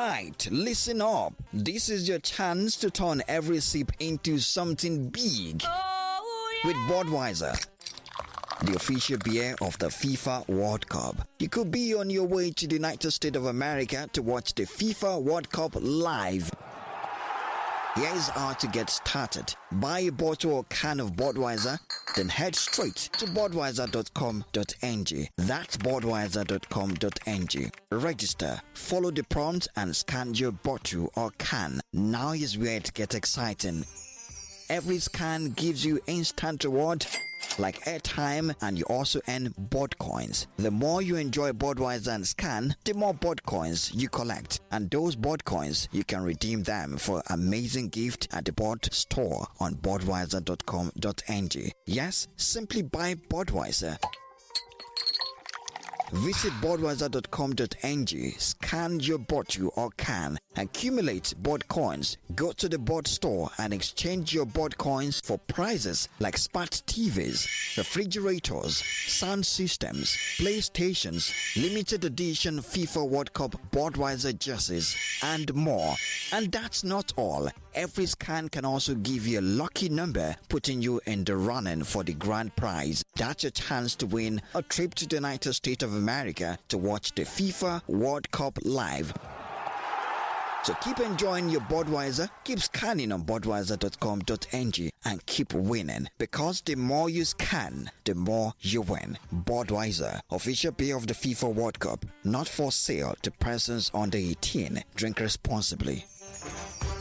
Alright, listen up. This is your chance to turn every sip into something big with Budweiser, the official beer of the FIFA World Cup. You could be on your way to the United States of America to watch the FIFA World Cup live. Here is how to get started. Buy a bottle or can of Budweiser, then head straight to budweiser.com.ng. That's budweiser.com.ng. Register, follow the prompts and scan your bottle or can. Now is where it gets exciting. Every scan gives you instant reward like airtime, and you also earn Bud coins. The more you enjoy Budweiser and scan, the more Bud coins you collect. And those Bud coins, you can redeem them for amazing gift at the Bud store on budweiser.com.ng. Yes, simply buy Budweiser. Visit budweiser.com.ng, scan your bottle or can, accumulate Bud coins, go to the Bud store and exchange your Bud coins for prizes like smart TVs, refrigerators, sound systems, PlayStations, limited edition FIFA World Cup Budweiser jerseys, and more. And that's not all. Every scan can also give you a lucky number, putting you in the running for the grand prize. That's your chance to win a trip to the United States of America to watch the FIFA World Cup live. So keep enjoying your Budweiser, keep scanning on budweiser.com.ng and keep winning, because the more you scan, the more you win. Budweiser, official beer of the FIFA World Cup, not for sale to persons under 18. Drink responsibly.